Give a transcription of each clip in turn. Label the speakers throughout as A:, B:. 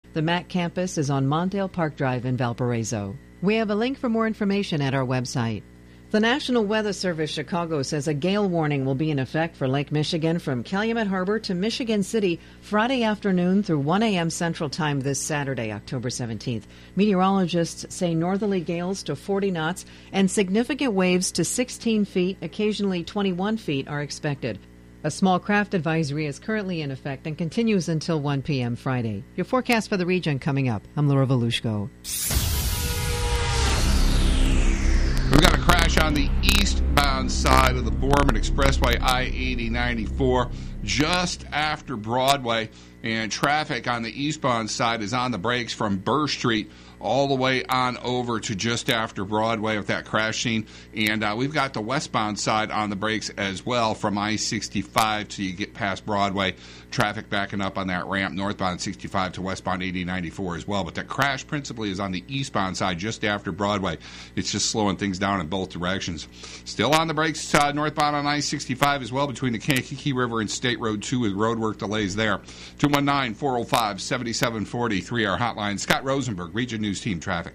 A: The MAC campus is on Mondale Park Drive in Valparaiso. We have a link for more information at our website. The National Weather Service Chicago says a gale warning will be in effect for Lake Michigan from Calumet Harbor to Michigan City Friday afternoon through 1 a.m. Central Time this Saturday, October 17th. Meteorologists say northerly gales to 40 knots and significant waves to 16 feet, occasionally 21 feet, are expected. A small craft advisory is currently in effect and continues until 1 p.m. Friday. Your forecast for the region coming up. I'm Laura Volushko.
B: We've got a crash on the eastbound side of the Borman Expressway, I-8094, just after Broadway. And traffic on the eastbound side is on the brakes from Burr Street all the way on over to just after Broadway with that crash scene. And we've got the westbound side on the brakes as well from I-65 till you get past Broadway. Traffic backing up on that ramp northbound 65 to westbound 8094 as well. But that crash principally is on the eastbound side just after Broadway. It's just slowing things down in both directions. Still on the brakes northbound on I-65 as well between the Kankakee River and State Road 2 with roadwork delays there. 219-405-7740, 3-hour hotline. Scott Rosenberg, Region News Team Traffic.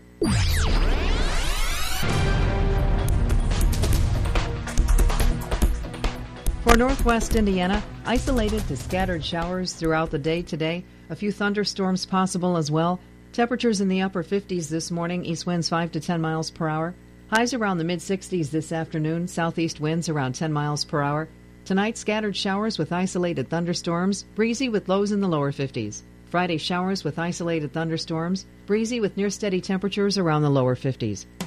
A: For northwest Indiana, isolated to scattered showers throughout the day today. A few thunderstorms possible as well. Temperatures in the upper 50s this morning, east winds 5 to 10 miles per hour. Highs around the mid-60s this afternoon, southeast winds around 10 miles per hour. Tonight, scattered showers with isolated thunderstorms, breezy with lows in the lower 50s. Friday, showers with isolated thunderstorms, breezy with near steady temperatures around the lower 50s.